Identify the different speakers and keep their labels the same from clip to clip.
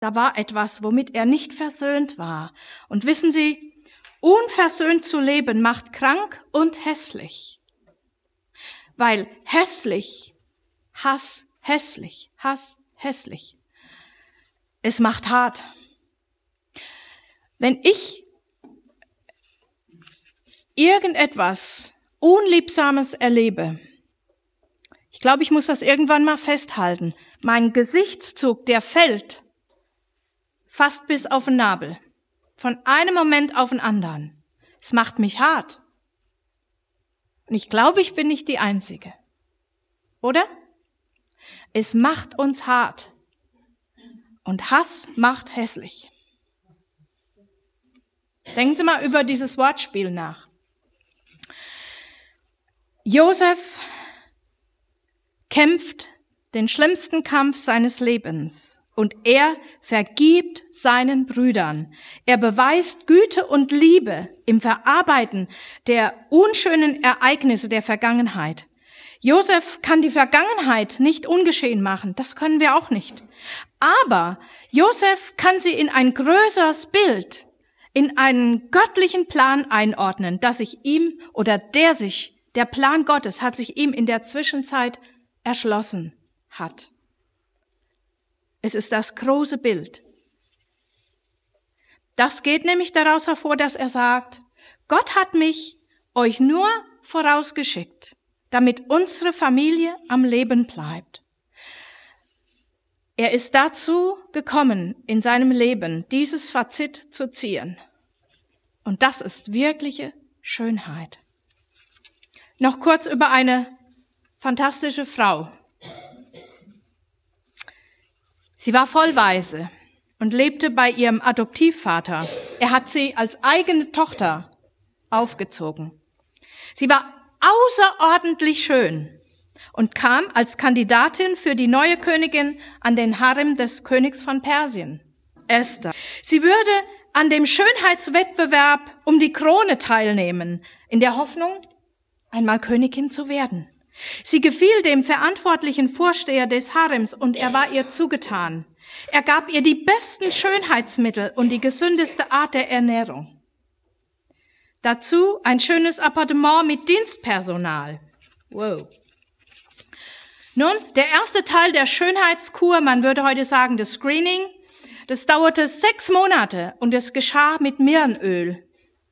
Speaker 1: Da war etwas, womit er nicht versöhnt war. Und wissen Sie, unversöhnt zu leben macht krank und hässlich. Weil hässlich, Hass, hässlich, Hass, hässlich. Es macht hart. Wenn ich irgendetwas Unliebsames erlebe, ich glaube, ich muss das irgendwann mal festhalten, mein Gesichtszug, der fällt fast bis auf den Nabel, von einem Moment auf den anderen. Es macht mich hart. Und ich glaube, ich bin nicht die Einzige. Oder? Es macht uns hart. Und Hass macht hässlich. Denken Sie mal über dieses Wortspiel nach. Josef kämpft den schlimmsten Kampf seines Lebens und er vergibt seinen Brüdern. Er beweist Güte und Liebe im Verarbeiten der unschönen Ereignisse der Vergangenheit. Josef kann die Vergangenheit nicht ungeschehen machen, das können wir auch nicht. Aber Josef kann sie in ein größeres Bild, in einen göttlichen Plan einordnen, dass sich ihm oder der Plan Gottes hat sich ihm in der Zwischenzeit erschlossen hat. Es ist das große Bild. Das geht nämlich daraus hervor, dass er sagt, Gott hat mich euch nur vorausgeschickt, damit unsere Familie am Leben bleibt. Er ist dazu gekommen, in seinem Leben dieses Fazit zu ziehen. Und das ist wirkliche Schönheit. Noch kurz über eine fantastische Frau. Sie war vollweise und lebte bei ihrem Adoptivvater. Er hat sie als eigene Tochter aufgezogen. Sie war außerordentlich schön und kam als Kandidatin für die neue Königin an den Harem des Königs von Persien, Esther. Sie würde an dem Schönheitswettbewerb um die Krone teilnehmen, in der Hoffnung, einmal Königin zu werden. Sie gefiel dem verantwortlichen Vorsteher des Harems und er war ihr zugetan. Er gab ihr die besten Schönheitsmittel und die gesündeste Art der Ernährung. Dazu ein schönes Appartement mit Dienstpersonal. Wow. Nun, der erste Teil der Schönheitskur, man würde heute sagen das Screening, das dauerte 6 Monate und es geschah mit Mirrenöl.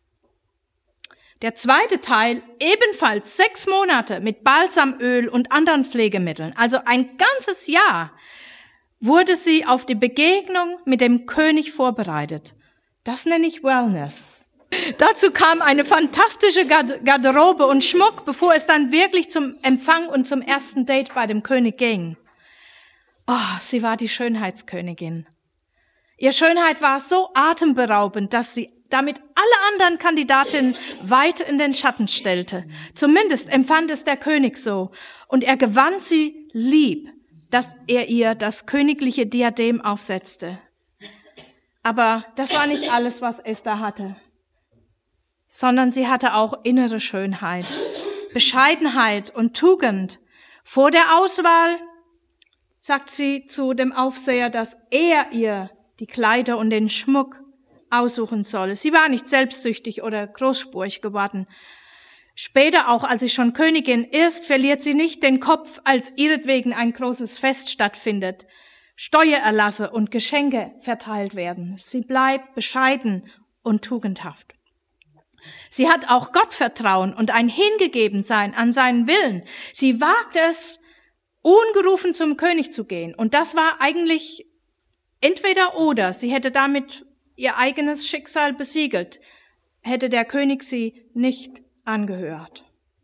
Speaker 1: Der zweite Teil ebenfalls 6 Monate mit Balsamöl und anderen Pflegemitteln. Also ein ganzes Jahr wurde sie auf die Begegnung mit dem König vorbereitet. Das nenne ich Wellness. Dazu kam eine fantastische Garderobe und Schmuck, bevor es dann wirklich zum Empfang und zum ersten Date bei dem König ging. Oh, sie war die Schönheitskönigin. Ihre Schönheit war so atemberaubend, dass sie damit alle anderen Kandidatinnen weit in den Schatten stellte. Zumindest empfand es der König so. Und er gewann sie lieb, dass er ihr das königliche Diadem aufsetzte. Aber das war nicht alles, was Esther hatte, sondern sie hatte auch innere Schönheit, Bescheidenheit und Tugend. Vor der Auswahl sagt sie zu dem Aufseher, dass er ihr die Kleider und den Schmuck aussuchen solle. Sie war nicht selbstsüchtig oder großspurig geworden. Später auch, als sie schon Königin ist, verliert sie nicht den Kopf, als ihretwegen ein großes Fest stattfindet, Steuererlasse und Geschenke verteilt werden. Sie bleibt bescheiden und tugendhaft. Sie hat auch Gottvertrauen und ein Hingegebensein an seinen Willen. Sie wagt es, ungerufen zum König zu gehen. Und das war eigentlich entweder oder. Sie hätte damit ihr eigenes Schicksal besiegelt, hätte der König sie nicht angehört.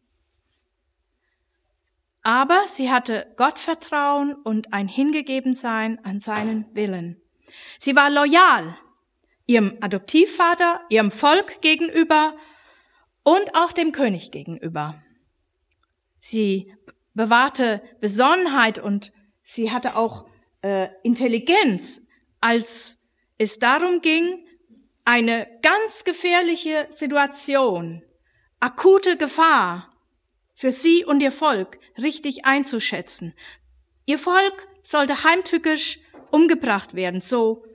Speaker 1: Aber sie hatte Gottvertrauen und ein Hingegebensein an seinen Willen. Sie war loyal ihrem Adoptivvater, ihrem Volk gegenüber und auch dem König gegenüber. Sie bewahrte Besonnenheit und sie hatte auch Intelligenz, als es darum ging, eine ganz gefährliche Situation, akute Gefahr für sie und ihr Volk richtig einzuschätzen. Ihr Volk sollte heimtückisch umgebracht werden, so